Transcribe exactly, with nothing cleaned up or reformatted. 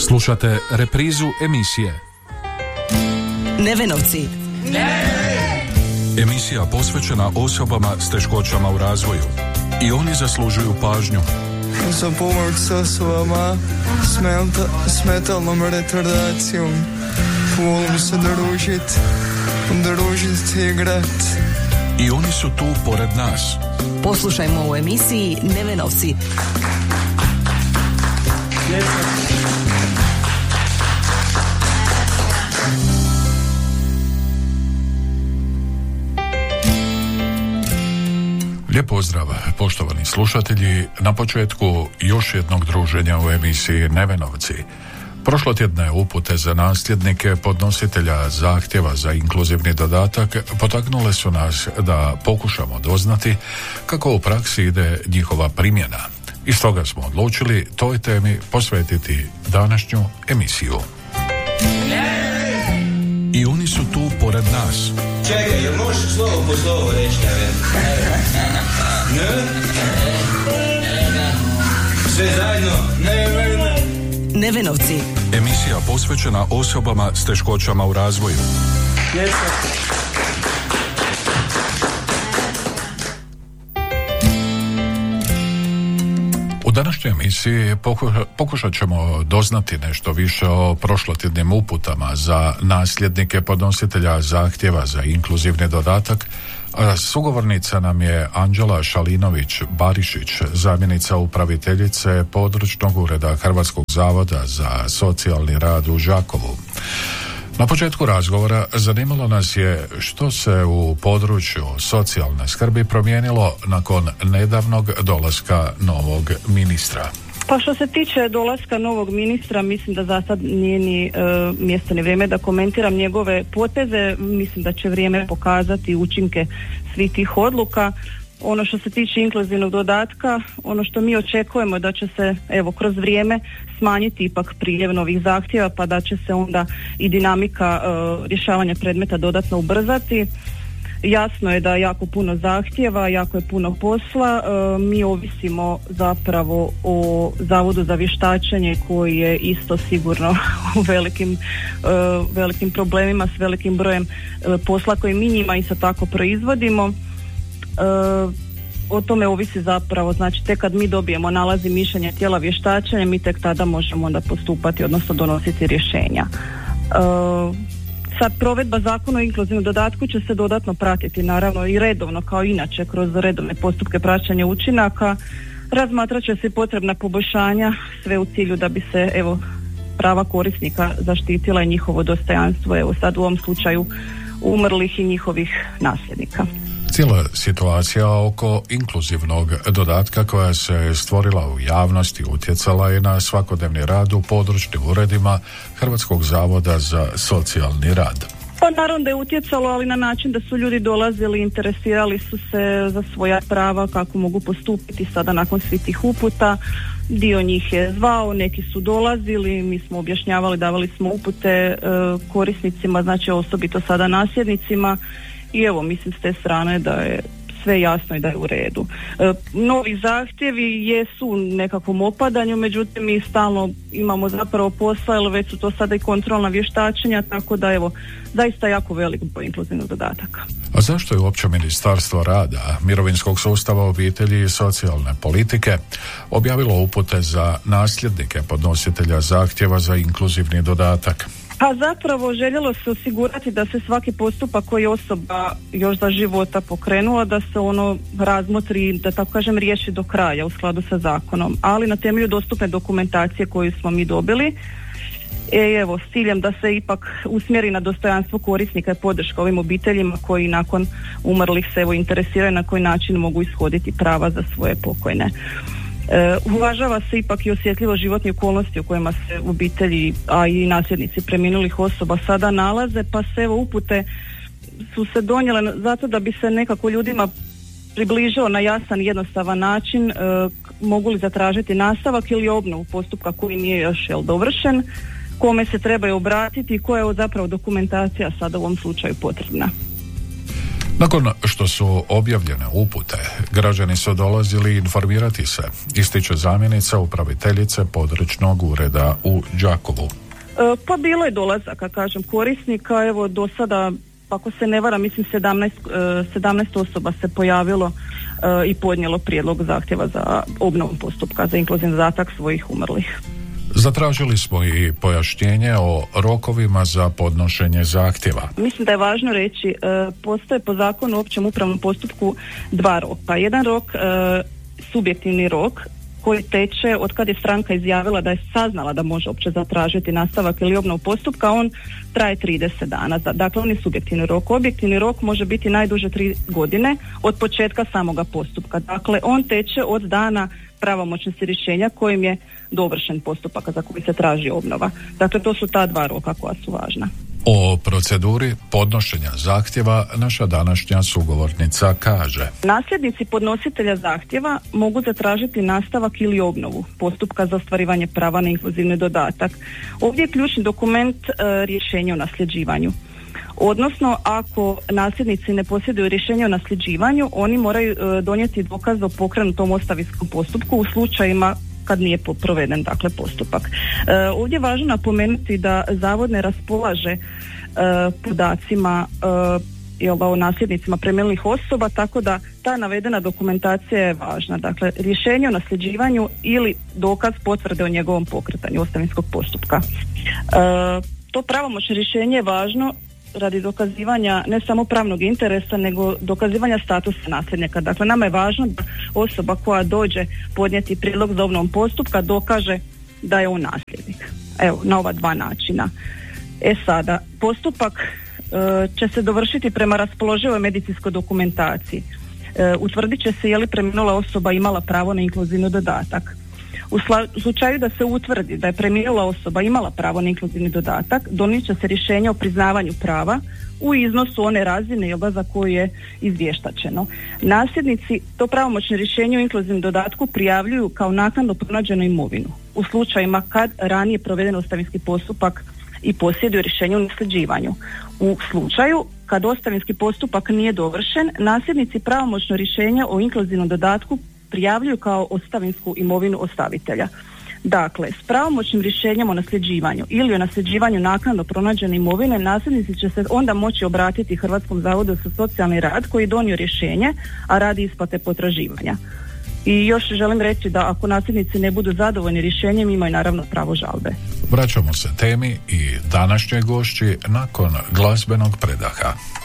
Slušate reprizu emisije Nevenovci. Ne! Emisija posvećena osobama s teškoćama u razvoju. I oni zaslužuju pažnju. Za pomoć s osobama s, menta, s metalnom retardacijom. Volim se družit, družit i igrat. I oni su tu pored nas. Poslušajmo u emisiji Nevenovci. Lijep pozdrav, poštovani slušatelji, na početku još jednog druženja u emisiji Nevenovci. Prošlotjedne upute za nasljednike podnositelja zahtjeva za inkluzivni dodatak potaknule su nas da pokušamo doznati kako u praksi ide njihova primjena. I stoga smo odlučili toj temi posvetiti današnju emisiju. I oni su tu pored nas. Čekaj, jel možeš slovo po slovo reći, ne? Sve zajedno? Ne, ne, ne. Nevenovci. Emisija posvećena osobama s teškoćama u razvoju. U današnjoj emisiji pokuša, pokušat ćemo doznati nešto više o prošlotjednim uputama za nasljednike podnositelja zahtjeva za inkluzivni dodatak. A sugovornica nam je Anđela Šalinović-Barišić, zamjenica upraviteljice područnog ureda Hrvatskog zavoda za socijalni rad u Đakovu. Na početku razgovora zanimalo nas je što se u području socijalne skrbi promijenilo nakon nedavnog dolaska novog ministra. Pa što se tiče dolaska novog ministra, mislim da za sad nije ni e, mjesto ni vrijeme da komentiram njegove poteze. Mislim da će vrijeme pokazati učinke svih tih odluka. Ono što se tiče inkluzivnog dodatka, ono što mi očekujemo da će se evo kroz vrijeme smanjiti ipak priljev novih zahtjeva, pa da će se onda i dinamika e, rješavanja predmeta dodatno ubrzati. Jasno je da je jako puno zahtjeva, jako je puno posla. E, mi ovisimo zapravo o Zavodu za vještačenje koji je isto sigurno u velikim, e, velikim problemima s velikim brojem e, posla koji mi njima isto tako proizvodimo. E, o tome ovisi zapravo, znači tek kad mi dobijemo nalazi mišljenja tijela vještačenja, mi tek tada možemo onda postupati, odnosno donositi rješenja. E, Sad provedba zakona o inkluzivnom dodatku će se dodatno pratiti naravno i redovno kao inače kroz redovne postupke praćenja učinaka. Razmatrat će se potrebna poboljšanja sve u cilju da bi se evo prava korisnika zaštitila i njihovo dostojanstvo, evo sad u ovom slučaju umrlih i njihovih nasljednika. Cijela situacija oko inkluzivnog dodatka koja se stvorila u javnosti utjecala je na svakodnevni rad u područnim uredima Hrvatskog zavoda za socijalni rad. Pa naravno da je utjecalo, ali na način da su ljudi dolazili, interesirali su se za svoja prava, kako mogu postupiti sada nakon svih tih uputa. Dio njih je zvao, neki su dolazili, mi smo objašnjavali, davali smo upute e, korisnicima, znači osobito sada nasljednicima. I evo, mislim s te strane da je sve jasno i da je u redu. E, novi zahtjevi jesu u nekakvom opadanju, međutim mi stalno imamo zapravo posla, jer već su to sada i kontrolna vještačenja, tako da evo, zaista jako velik broj inkluzivnog dodataka. A zašto je uopće Ministarstvo rada, mirovinskog sustava, obitelji i socijalne politike objavilo upute za nasljednike podnositelja zahtjeva za inkluzivni dodatak? Pa zapravo željelo se osigurati da se svaki postupak koji je osoba još za života pokrenula, da se ono razmotri, da tako kažem, riješi do kraja u skladu sa zakonom, ali na temelju dostupne dokumentacije koju smo mi dobili. E, evo, s ciljem da se ipak usmjeri na dostojanstvo korisnika i podrška ovim obiteljima koji nakon umrlih se evo interesiraju na koji način mogu ishoditi prava za svoje pokojne. E, uvažava se ipak i osjetljivo životne okolnosti u kojima se obitelji, a i nasljednici preminulih osoba sada nalaze, pa se evo upute su se donijele zato da bi se nekako ljudima približilo na jasan i jednostavan način e, mogu li zatražiti nastavak ili obnovu postupka koji nije još jel, dovršen, kome se trebaju obratiti i koja je zapravo dokumentacija sada u ovom slučaju potrebna. Nakon što su objavljene upute, građani su dolazili informirati se, ističe zamjenica upraviteljice područnog ureda u Đakovu. E, pa bilo je dolazaka, kažem, korisnika, evo do sada, ako se ne vara, mislim sedamnaest, sedamnaest osoba se pojavilo e, i podnijelo prijedlog zahtjeva za obnovu postupka za inkluzivni dodatak svojih umrlih. Zatražili smo i pojašnjenje o rokovima za podnošenje zahtjeva. Mislim da je važno reći, e, postoje po zakonu o općem upravnom postupku dva roka. Jedan rok, e, subjektivni rok, koji teče od kad je stranka izjavila da je saznala da može uopće zatražiti nastavak ili obnovu postupka, on traje trideset dana. Dakle, on je subjektivni rok. Objektivni rok može biti najduže tri godine od početka samoga postupka. Dakle, on teče od dana pravomoćnosti rješenja kojim je dovršen postupak za koji se traži obnova. Dakle, to su ta dva roka koja su važna. O proceduri podnošenja zahtjeva naša današnja sugovornica kaže: nasljednici podnositelja zahtjeva mogu zatražiti nastavak ili obnovu postupka za ostvarivanje prava na inkluzivni dodatak. Ovdje je ključni dokument e, rješenje o nasljeđivanju. Odnosno, ako nasljednici ne posjeduju rješenje o nasljeđivanju, oni moraju e, donijeti dokaz o pokrenutom ostavinskom postupku u slučajima kad nije proveden, dakle, postupak. E, ovdje je važno napomenuti da zavod ne raspolaže e, podacima e, o nasljednicima preminulih osoba, tako da ta navedena dokumentacija je važna. Dakle, rješenje o nasljeđivanju ili dokaz potvrde o njegovom pokretanju ostavinskog postupka. E, to pravomoćno rješenje je važno radi dokazivanja ne samo pravnog interesa, nego dokazivanja statusa nasljednika. Dakle, nama je važno da osoba koja dođe podnijeti prijedlog za obnovom postupka dokaže da je on nasljednik. Evo, na ova dva načina. E sada, postupak e, će se dovršiti prema raspoloživoj medicinskoj dokumentaciji. E, utvrdit će se je li preminula osoba imala pravo na inkluzivni dodatak. U slučaju da se utvrdi da je preminula osoba imala pravo na inkluzivni dodatak, donijet će se rješenje o priznavanju prava u iznosu one razine za koju je izvještačeno. Nasljednici to pravomoćno rješenje o inkluzivnom dodatku prijavljuju kao naknadno pronađenu imovinu u slučajima kad ranije proveden ostavinski postupak i posjeduju rješenje o nasljeđivanju. U slučaju kad ostavinski postupak nije dovršen, nasljednici pravomoćno rješenje o inkluzivnom dodatku prijavljuju kao ostavinsku imovinu ostavitelja. Dakle, s pravomoćnim rješenjem o nasljeđivanju ili o nasljeđivanju naknadno pronađene imovine, nasljednici će se onda moći obratiti Hrvatskom zavodu za socijalni rad koji je donio rješenje, a radi isplate potraživanja. I još želim reći da ako nasljednici ne budu zadovoljni rješenjem, imaju naravno pravo žalbe. Vraćamo se temi i današnjoj gošći nakon glazbenog predaha.